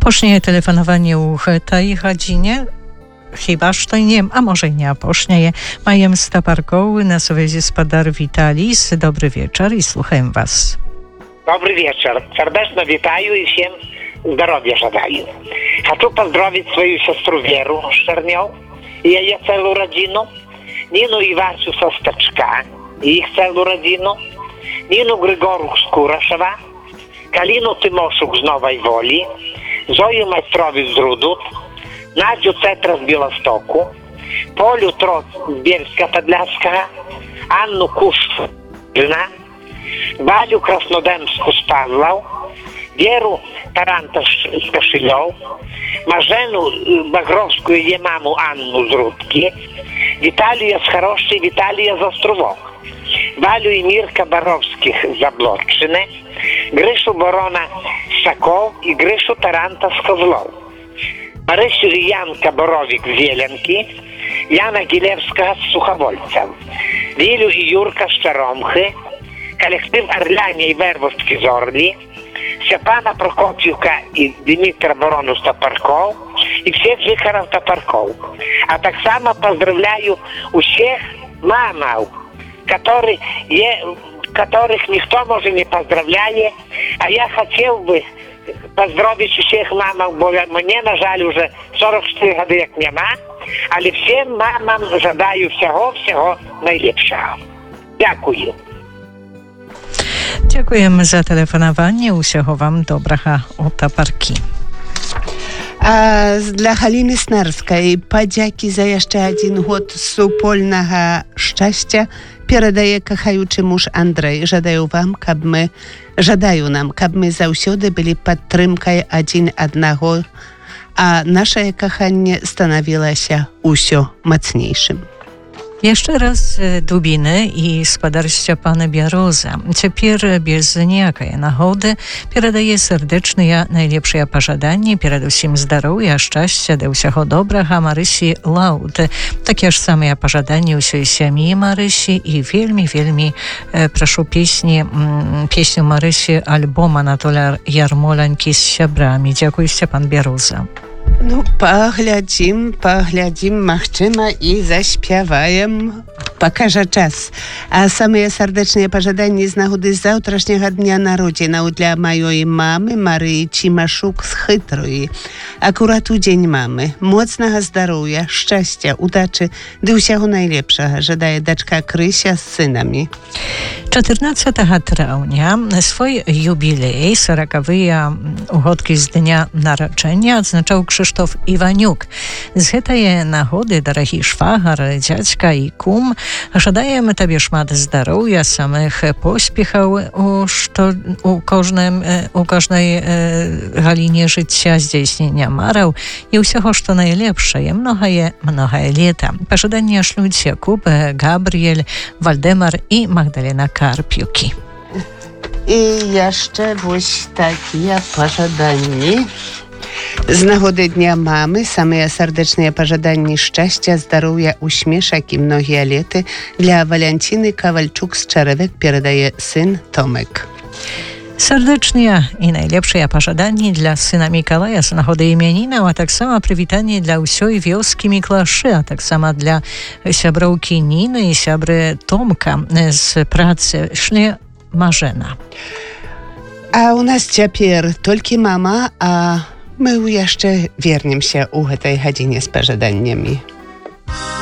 Апошняе тэлефанаванне ў гэтай гадзіне. Хіба што не, а może nie апошняе. Маем Стапарковы на сувязі спадар Віталіс. Добрый вечер и слухаем вас. Добрый вечер. Сердечно витаю и всем здоровья желаю. Хочу поздравить свою сестру Веру Шернёв и ее целую родину, Нину и Васю со Стачка и их целую родину, Нину Григору з Курашева, Калину Тимошук з Новой Воли, Зою Майстрові з Рудут, Надю Цетра з Білостоку, Полю Троц з Бєльська-Подляского, Анну Куш Валю Краснодемську з Павлов, Веру Таранта з Кошельов, Мажену Багровську і її маму Анну з Рудки, Віталія з Хороші, Віталія з Островок, Валю і Мірка Боровських з Заблоччини, Гришу Борона з Саков і Гришу Таранта з Козлов, Марисю і Янка Боровік з Єленки, Яна Гілевська з Суховольців, Вілю і Юрка з Черомхи, колектив Орляня і Вервостки з Орлі, Степана Прокопьевка и Дмитра Борону Топорков и всех жихаров Топорков. А так само поздравляю всех мамов, которых никто, может, не поздравляет. А я хотел бы поздравить всех мамов, бо мне, на жаль, уже 44 года як нема, але всем мамам жадаю всього найлепшого. Дякую. Dziękujemy za telefonowanie. Усього вам добрага у Тапаркі. Для Галіны Снарскай падзякі за яшчэ адзін год супольнага шчасця перадае кахаючы муж Андрэй. Жадаю нам, каб мы заўсёды былі падтрымкай адзін аднаго, а нашае каханне станавілася ўсё мацнейшым. Jeszcze raz Dubiny i spadar Степана Бяроза. Цяпер без ніякай нагоды перадае сэрдэчныя найлепшыя пажаданні, перадусім здароўя, шчасця да ўсяго добрага Марысі Лаут. Такія ж самыя пажаданні ўсёй сям'і Марысі і вельмі прашу песню Марысі альбом Анатоля Ярмолянькі з сябрамі. Дзякуй, Степан Бяроза. Ну, паглядзім, магчыма, і заспяваем, пакажа час. А самыя сардэчныя пажаданні з нагоды заўтрашняга дня народзінаў для маёй мамы Марыі Чімашук з Хытруі. Акурат у дзень мамы. Моцнага здароўя, шчасця, удачы ды ўсяго найлепшага жадае дачка Крыся з сынамі. 14 траўня свой юбілей, 40-выя угодкі з дня нараджэння адзначаў Krzysztof Iwaniuk. Z гэтай нагоды, дарагі швагар, дзядзька і кум, жадаем табе шмат здароўя, самых поспехаў у кожнай галіне жыцця, здзейснення мараў і ўсяго, што найлепшае, многае лета. Пажаданне шлюць Якуб, Габріэль, Вальдемар і Магдалена Карпюкі. І яшчэ вось такія пажаданні. З нагоды дня мамы самыя сардэчныя пажаданні шчасця, здароўя, усмешак і многія леты для Валянціны Кавальчук з Чарэвек перадае сын Томек. Сардeczne i najlepsze pożadanie dla syna Mikołaja z nagody imienina, a tak samo przywitanie dla ўсёй wioski Miklaszy, a tak samo dla siabrowki Niny i siabry Tomka z pracy szli Marzena. A u nas цяпер толькі мама, а мы яшчэ вернемся ў гэтай гадзіне з пажаданнямі.